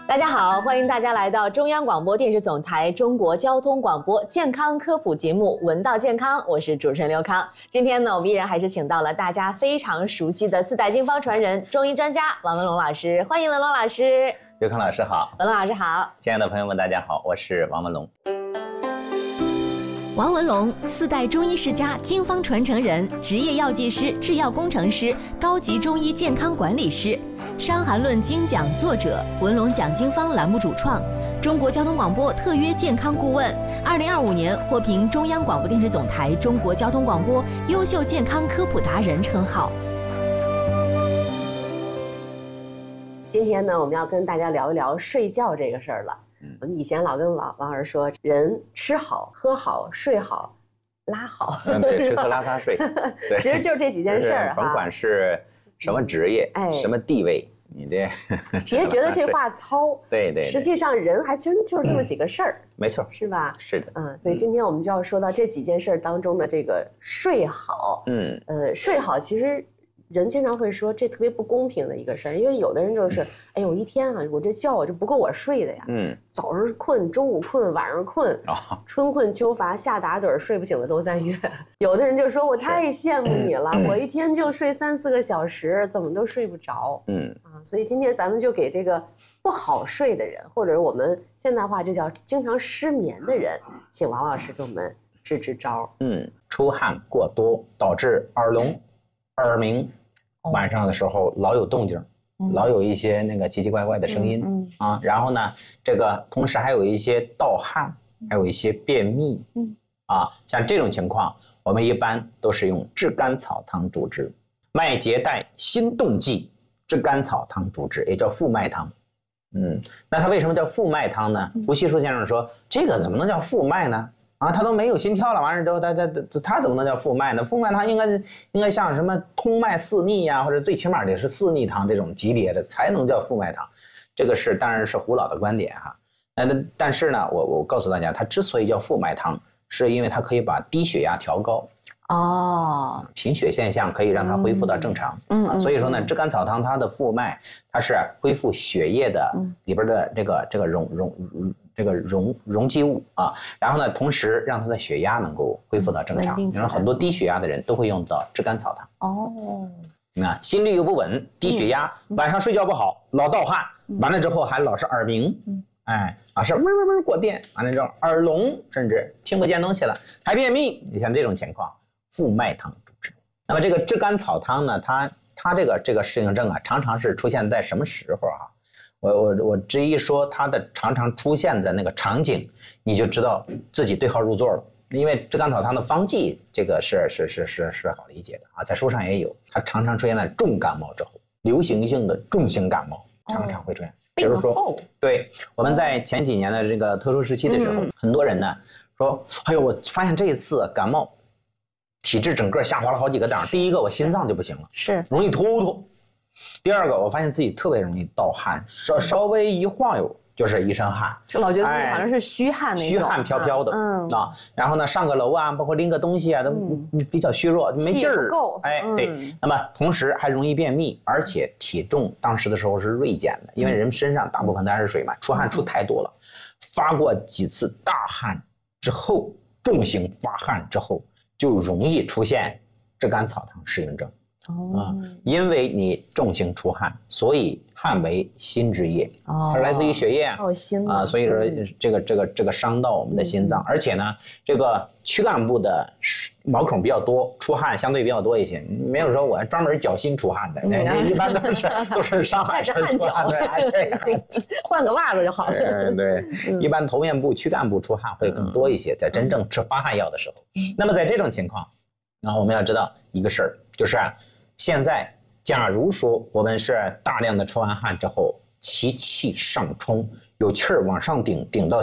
大家好，欢迎大家来到中央广播电视总台中国交通广播健康科普节目《闻道健康》，我是主持人刘康。今天呢，我们依然还是请到了大家非常熟悉的四代经方传人、中医专家王文龙老师，欢迎文龙老师。 刘康老师好， 文龙老师好， 亲爱的朋友们，大家好，我是王文龙。 王文龙，四代中医世家、经方传承人，职业药剂师、制药工程师，高级中医健康管理师，《伤寒论》精讲作者，文龙讲经方栏目主创，中国交通广播特约健康顾问，2025年获评中央广播电视总台中国交通广播优秀健康科普达人称号。 今天呢，我们要跟大家聊一聊睡觉这个事儿了。我们以前老跟王老师说，人吃好、喝好、睡好、拉好， 对，吃喝拉撒睡，对， 其实就是这几件事儿哈。 甭管是什么职业，什么地位，你这别觉得这话糙， 对， 实际上人还真就是这么几个事儿， 没错， 是吧？ 是的， 所以今天我们就要说到这几件事儿当中的这个睡好，睡好其实。人经常会说这特别不公平的一个事儿，因为有的人就是，哎呦，一天啊，我这觉我就不够我睡的呀，早上困，中午困，晚上困，春困秋乏，夏打盹，睡不醒的都在月。有的人就说我太羡慕你了，我一天就睡3-4个小时，怎么都睡不着，所以今天咱们就给这个不好睡的人，或者我们现代话就叫经常失眠的人，请王老师给我们支支招。 出汗过多导致耳聋、耳鸣。晚上的时候老有动静，老有一些那个奇奇怪怪的声音然后呢，这个同时还有一些盗汗，还有一些便秘像这种情况，我们一般都是用炙甘草汤主治，麦秸秆辛动剂炙甘草汤主治，也叫复脉汤。那它为什么叫复脉汤呢？吴锡书先生说，这个怎么能叫复脉呢？他都没有心跳了，完了之后他怎么能叫复脉呢？复脉汤应该像什么通脉四逆呀，或者最起码得是四逆汤这种级别的才能叫复脉汤。这个当然是胡老的观点哈。但是呢，我告诉大家，它之所以叫复脉汤，是因为它可以把低血压调高。贫血现象可以让它恢复到正常。所以说呢，炙甘草汤它的复脉，它是恢复血液的里边的这个溶积物然后呢，同时让它的血压能够恢复到正常。因为很多低血压的人都会用到炙甘草汤。心律又不稳，低血压，晚上睡觉不好，老盗汗，完了之后还老是耳鸣，是嗡嗡嗡过电，完了之后耳聋，甚至听不见东西了，还便秘。你像这种情况，复脉汤主治。那么这个炙甘草汤呢，它这个适应症常常是出现在什么时候我至于说它的常常出现在那个场景，你就知道自己对号入座了。因为炙甘草汤的方剂，这个是好理解的在书上也有，它常常出现在重感冒之后，流行性的重型感冒常常会出现。比如说，对，我们在前几年的这个特殊时期的时候，很多人呢说，哎呦，我发现这一次感冒，体质整个下滑了好几个档。第一个，我心脏就不行了， 是容易突突。第二个，我发现自己特别容易盗汗，稍微一晃悠就是一身汗， 就老觉得自己好像是虚汗那种， 虚汗飘飘的然后呢，上个楼包括拎个东西都比较虚弱，没劲儿，对。那么同时还容易便秘，而且体重当时的时候是锐减的，因为人身上大部分都是水嘛，出汗出太多了，发过几次大汗之后，重型发汗之后，就容易出现炙甘草汤适应症。因为你重型出汗，所以汗为心之液，它是来自于血液所以说这个伤到我们的心脏，而且呢，这个躯干部的毛孔比较多，出汗相对比较多一些。没有说我专门脚心出汗的，一般都是上半身出汗的，对， 换个袜子就好了。 对，一般头面部、躯干部出汗会更多一些，在真正吃发汗药的时候。那么在这种情况，我们要知道一个事儿，就是现在，假如说我们是大量的出完汗之后，其气上冲，有气儿往上顶到